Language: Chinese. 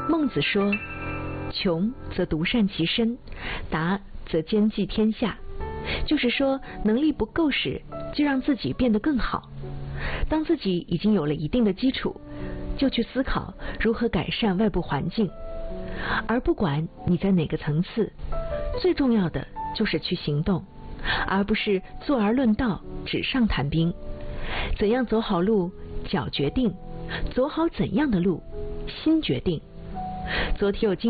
孟子说：“穷则独善其身，达则兼济天下。”就是说，能力不够时，就让自己变得更好。当自己已经有了一定的基础，就去思考如何改善外部环境。而不管你在哪个层次，最重要的就是去行动，而不是坐而论道，纸上谈兵。怎样走好路，脚决定；走好怎样的路，心决定。昨天有